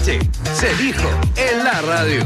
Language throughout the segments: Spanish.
noche se dijo en la radio.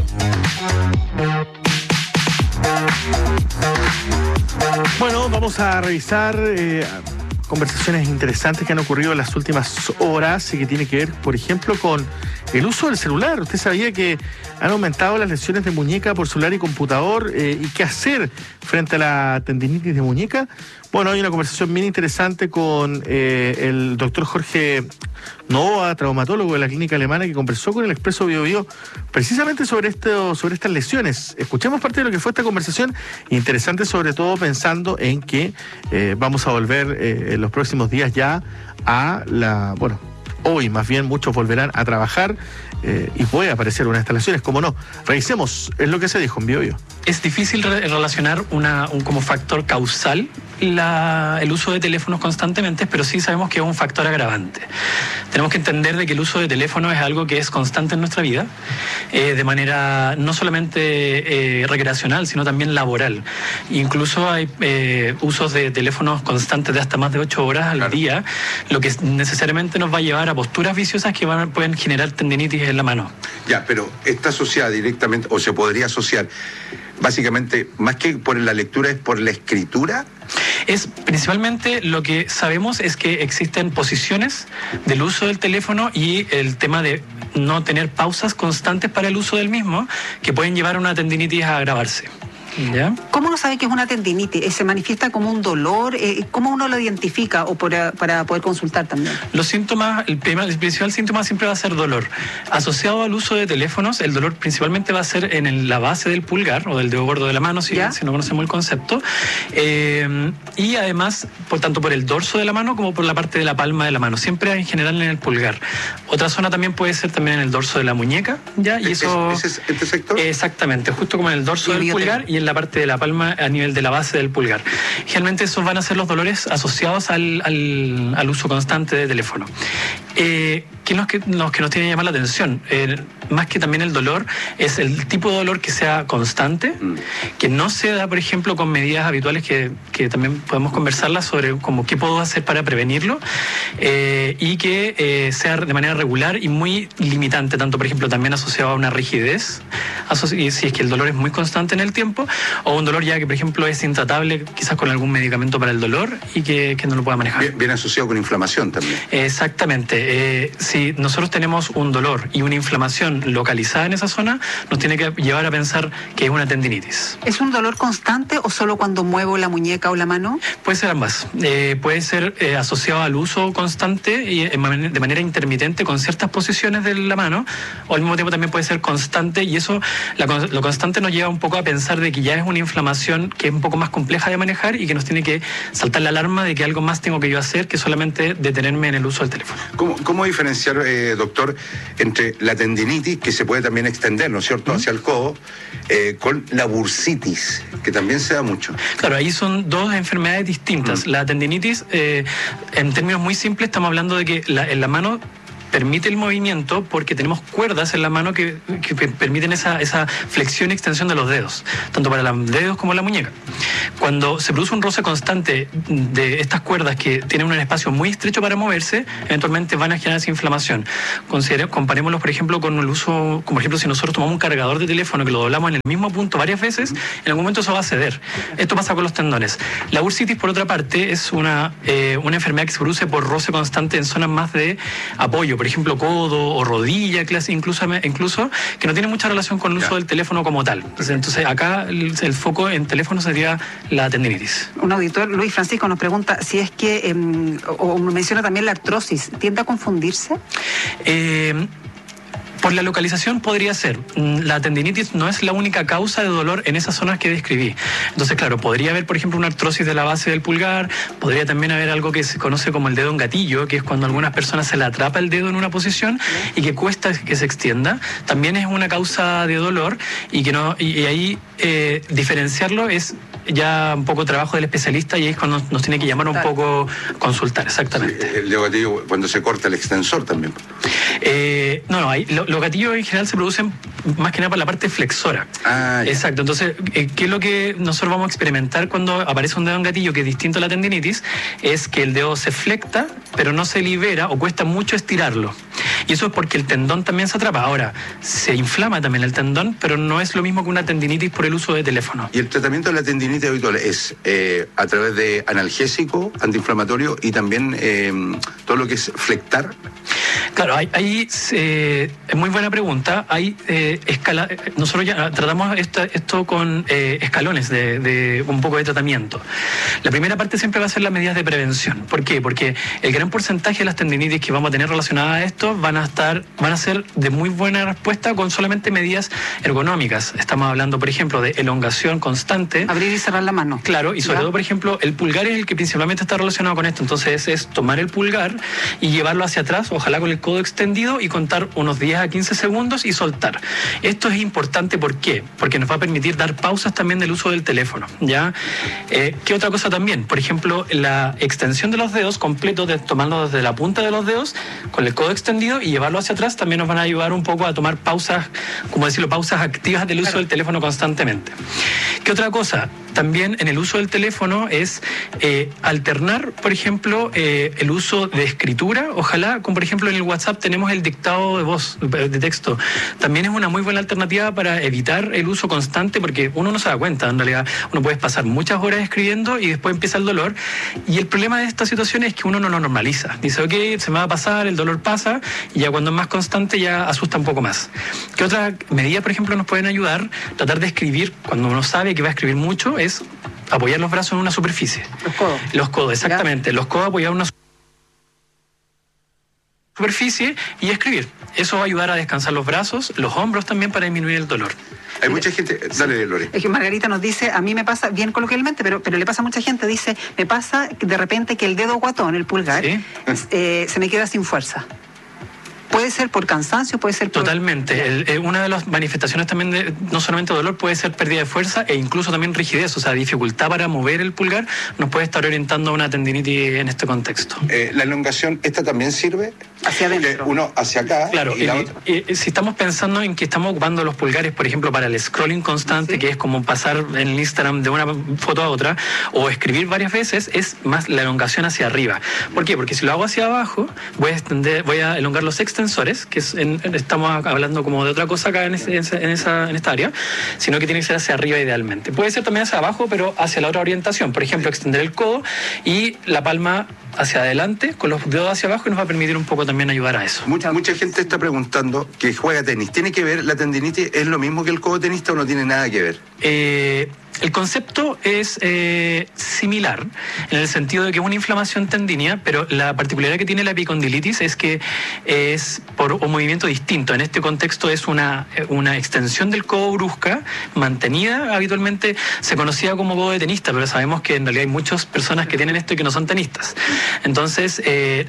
Bueno, vamos a revisar conversaciones interesantes que han ocurrido en las últimas horas y que tiene que ver, por ejemplo, con el uso del celular. Usted sabía que han aumentado las lesiones de muñeca por celular y computador, y qué hacer frente a la tendinitis de muñeca. Bueno, hay una conversación bien interesante con el doctor Jorge Novoa, traumatólogo de la clínica alemana, que conversó con el Expreso Biobío precisamente sobre estas lesiones. Escuchemos parte de lo que fue esta conversación, interesante sobre todo pensando en que vamos a volver en los próximos días ya a hoy más bien muchos volverán a trabajar y puede aparecer unas instalaciones, como no. Revisemos, es lo que se dijo en Biobío. Es difícil relacionar como factor causal el uso de teléfonos constantemente, pero sí sabemos que es un factor agravante. Tenemos que entender de que el uso de teléfono es algo que es constante en nuestra vida, de manera no solamente recreacional, sino también laboral. Incluso hay usos de teléfonos constantes de hasta más de 8 horas al día, lo que necesariamente nos va a llevar a posturas viciosas que pueden generar tendinitis en la mano. Ya, pero está asociada directamente, o se podría asociar, básicamente, más que por la lectura, es por la escritura. Es principalmente lo que sabemos es que existen posiciones del uso del teléfono y el tema de no tener pausas constantes para el uso del mismo que pueden llevar a una tendinitis a agravarse. ¿Ya? ¿Cómo uno sabe que es una tendinitis? ¿Se manifiesta como un dolor? ¿Cómo uno lo identifica o para poder consultar también? Los síntomas, el principal síntoma siempre va a ser dolor. Asociado al uso de teléfonos, el dolor principalmente va a ser en la base del pulgar o del dedo gordo de la mano, si no conocemos el concepto. Y además, tanto por el dorso de la mano como por la parte de la palma de la mano. Siempre en general en el pulgar. Otra zona también puede ser también en el dorso de la muñeca. ¿Ya? Y eso, ¿Este sector? Exactamente, justo como en el dorso del pulgar y en la parte de la palma a nivel de la base del pulgar. Generalmente esos van a ser los dolores asociados al uso constante de teléfono. ¿Qué es lo que nos tiene que llamar la atención? Más que también el dolor, es el tipo de dolor que sea constante, que no se da, por ejemplo, con medidas habituales que también podemos conversarlas sobre como qué puedo hacer para prevenirlo, y que sea de manera regular y muy limitante, tanto, por ejemplo, también asociado a una rigidez, si es que el dolor es muy constante en el tiempo, o un dolor ya que, por ejemplo, es intratable quizás con algún medicamento para el dolor y que no lo pueda manejar. Bien asociado con inflamación también. Exactamente. Si nosotros tenemos un dolor y una inflamación localizada en esa zona, nos tiene que llevar a pensar que es una tendinitis. ¿Es un dolor constante o solo cuando muevo la muñeca o la mano? Puede ser ambas. Puede ser asociado al uso constante y de manera intermitente con ciertas posiciones de la mano, o al mismo tiempo también puede ser constante, y eso, lo constante nos lleva un poco a pensar de que ya es una inflamación que es un poco más compleja de manejar y que nos tiene que saltar la alarma de que algo más tengo que yo hacer que solamente detenerme en el uso del teléfono. ¿Cómo diferenciar, doctor, entre la tendinitis, que se puede también extender, ¿no es cierto?, hacia el codo, con la bursitis, que también se da mucho? Claro, ahí son dos enfermedades distintas. La tendinitis, en términos muy simples, estamos hablando de que en la mano permite el movimiento porque tenemos cuerdas en la mano que permiten esa flexión y extensión de los dedos, tanto para los dedos como la muñeca. Cuando se produce un roce constante de estas cuerdas que tienen un espacio muy estrecho para moverse, eventualmente van a generar esa inflamación. Comparémoslo, por ejemplo, con el uso, como por ejemplo, si nosotros tomamos un cargador de teléfono que lo doblamos en el mismo punto varias veces, en algún momento eso va a ceder. Esto pasa con los tendones. La bursitis, por otra parte, es una enfermedad que se produce por roce constante en zonas más de apoyo, por ejemplo, codo o rodilla, incluso que no tiene mucha relación con el uso del teléfono como tal. Entonces acá el foco en teléfono sería la tendinitis. Un auditor, Luis Francisco, nos pregunta si es que, o menciona también la artrosis, ¿tiende a confundirse? Por la localización podría ser. La tendinitis no es la única causa de dolor en esas zonas que describí. Entonces, claro, podría haber, por ejemplo, una artrosis de la base del pulgar, podría también haber algo que se conoce como el dedo en gatillo, que es cuando a algunas personas se le atrapa el dedo en una posición y que cuesta que se extienda. También es una causa de dolor y ahí diferenciarlo es ya un poco trabajo del especialista, y ahí es cuando nos tiene que llamar un poco consultar, exactamente. Sí, el dedo gatillo cuando se corta el extensor también. Los gatillos en general se producen más que nada para la parte flexora. Exacto. Entonces, ¿qué es lo que nosotros vamos a experimentar cuando aparece un dedo en gatillo que es distinto a la tendinitis? Es que el dedo se flecta, pero no se libera o cuesta mucho estirarlo. Y eso es porque el tendón también se atrapa. Ahora, se inflama también el tendón, pero no es lo mismo que una tendinitis por el uso de teléfono. Y el tratamiento de la tendinitis habitual es a través de analgésico, antiinflamatorio y también todo lo que es flectar. Claro, ahí es muy buena pregunta. Hay nosotros ya tratamos esto con escalones de un poco de tratamiento. La primera parte siempre va a ser las medidas de prevención. ¿Por qué? Porque el gran porcentaje de las tendinitis que vamos a tener relacionadas a esto van a ser de muy buena respuesta con solamente medidas ergonómicas. Estamos hablando, por ejemplo, de elongación constante. Abrir y cerrar la mano. Claro, y sobre todo, por ejemplo, el pulgar es el que principalmente está relacionado con esto. Entonces es tomar el pulgar y llevarlo hacia atrás, ojalá con el codo extendido, y contar unos 10 a 15 segundos y soltar. Esto es importante, ¿por qué? Porque nos va a permitir dar pausas también del uso del teléfono, ¿ya? ¿Qué otra cosa también? Por ejemplo, la extensión de los dedos completos, tomando desde la punta de los dedos con el codo extendido y llevarlo hacia atrás, también nos van a ayudar un poco a tomar pausas, como decirlo, pausas activas del uso del teléfono constantemente. ¿Qué otra cosa? También en el uso del teléfono es alternar, por ejemplo, el uso de escritura, ojalá, como por ejemplo en el WhatsApp tenemos el dictado de voz, de texto. También es una muy buena alternativa para evitar el uso constante, porque uno no se da cuenta, en realidad uno puede pasar muchas horas escribiendo y después empieza el dolor, y el problema de esta situación es que uno no lo normaliza. Dice, ok, se me va a pasar, el dolor pasa, y ya cuando es más constante ya asusta un poco más. ¿Qué otra medida, por ejemplo, nos pueden ayudar? Tratar de escribir, cuando uno sabe que va a escribir mucho, es apoyar los brazos en una superficie. Los codos. Los codos, exactamente. ¿Ya? Los codos apoyados en una superficie y escribir. Eso va a ayudar a descansar los brazos, los hombros también, para disminuir el dolor. Hay mucha gente... Dale, Lore. Es que Margarita nos dice, a mí me pasa, bien coloquialmente, pero le pasa a mucha gente, dice, me pasa de repente que el dedo guatón, el pulgar, ¿sí? Se me queda sin fuerza. Puede ser por cansancio, puede ser por... Totalmente. Una de las manifestaciones también de, no solamente dolor, puede ser pérdida de fuerza e incluso también rigidez, o sea, dificultad para mover el pulgar, nos puede estar orientando a una tendinitis en este contexto. La elongación, ¿esta también sirve? Hacia adentro. Uno hacia acá. Claro, y si estamos pensando en que estamos ocupando los pulgares, por ejemplo, para el scrolling constante, sí, que es como pasar en el Instagram de una foto a otra, o escribir varias veces, es más la elongación hacia arriba. ¿Por qué? Porque si lo hago hacia abajo, voy a elongar los extensores, que estamos hablando como de otra cosa acá en esta área, sino que tiene que ser hacia arriba idealmente. Puede ser también hacia abajo, pero hacia la otra orientación. Por ejemplo, extender el codo y la palma hacia adelante, con los dedos hacia abajo, y nos va a permitir un poco también ayudar a eso. Mucha gente está preguntando que juega tenis. ¿Tiene que ver la tendinitis? ¿Es lo mismo que el codo tenista o no tiene nada que ver? El concepto es similar, en el sentido de que es una inflamación tendínea, pero la particularidad que tiene la epicondilitis es que es por un movimiento distinto. En este contexto es una extensión del codo brusca, mantenida. Habitualmente se conocía como codo de tenista, pero sabemos que en realidad hay muchas personas que tienen esto y que no son tenistas. Entonces,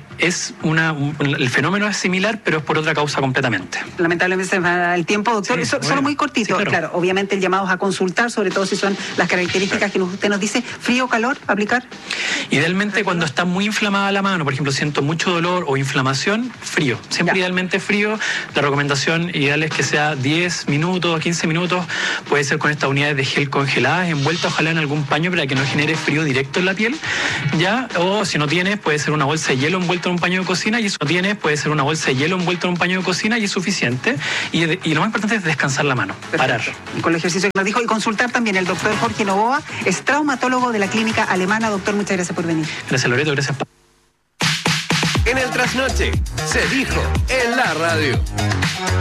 el fenómeno es similar, pero es por otra causa completamente. Lamentablemente se va el tiempo, doctor. Sí, solo muy cortito. Sí, claro, obviamente el llamado es a consultar, sobre todo si son las características que usted nos dice. ¿Frío o calor aplicar? Idealmente cuando está muy inflamada la mano, por ejemplo, siento mucho dolor o inflamación, frío. Siempre idealmente frío. La recomendación ideal es que sea 10 minutos, 15 minutos. Puede ser con estas unidades de gel congeladas, envueltas ojalá en algún paño para que no genere frío directo en la piel. ¿Ya? O si no tienes, puede ser una bolsa de hielo envuelta en un paño de cocina, y eso no tienes, puede ser una bolsa de hielo envuelta en un paño de cocina y es suficiente. Y lo más importante es descansar la mano. Perfecto. Parar. Y con el ejercicio que nos dijo, y consultar también el doctor Jorge Novoa, es traumatólogo de la clínica alemana. Doctor, muchas gracias por venir. Gracias, Loreto, gracias. En el trasnoche se dijo en la radio.